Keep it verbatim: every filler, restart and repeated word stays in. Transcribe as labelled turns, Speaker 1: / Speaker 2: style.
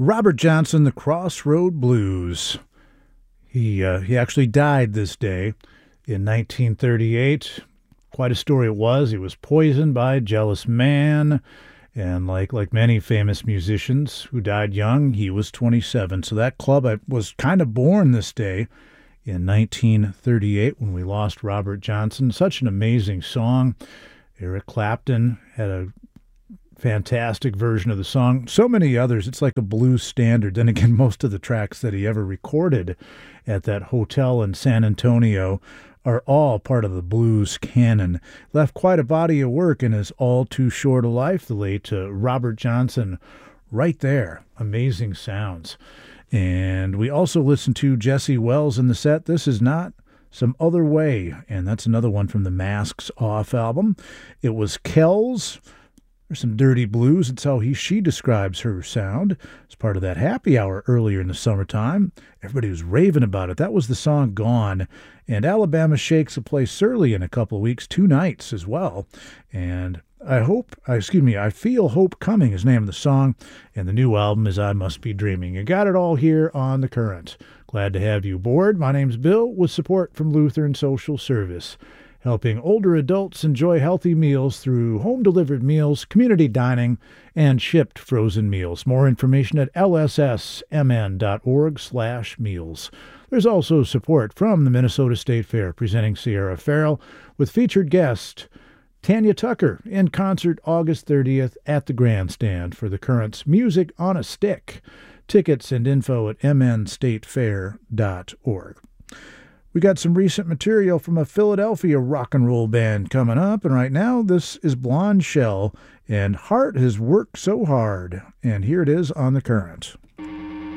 Speaker 1: Robert Johnson, the Crossroad Blues. He uh, he actually died this day in nineteen thirty-eight. Quite a story it was. He was poisoned by a jealous man, and like like many famous musicians who died young, he was twenty-seven. So that club was kind of born this day in nineteen thirty-eight when we lost Robert Johnson. Such an amazing song. Eric Clapton had a fantastic version of the song. So many others. It's like a blues standard. Then again, most of the tracks that he ever recorded at that hotel in San Antonio are all part of the blues canon. Left quite a body of work in his all too short a life, the late uh, Robert Johnson, right there. Amazing sounds. And we also listened to Jesse Wells in the set. This is Not Some Other Way, and that's another one from the Masks Off album. It was Kells. There's some dirty blues. It's how he she describes her sound. It's part of that happy hour earlier in the summertime. Everybody was raving about it. That was the song Gone. And Alabama Shakes will play Surly in a couple of weeks, two nights as well. And I hope, excuse me, I Feel Hope Coming is the name of the song. And the new album is I Must Be Dreaming. You got it all here on The Current. Glad to have you aboard. My name's Bill with support from Lutheran Social Service, helping older adults enjoy healthy meals through home-delivered meals, community dining, and shipped frozen meals. More information at l s s m n dot org slash meals. There's also support from the Minnesota State Fair, presenting Sierra Farrell with featured guest Tanya Tucker in concert August thirtieth at the Grandstand for the Current's Music on a Stick. Tickets and info at m n state fair dot org. We got some recent material from a Philadelphia rock and roll band coming up, and right now this is Blonde Shell and Heart Has Worked So Hard, and here it is on The Current.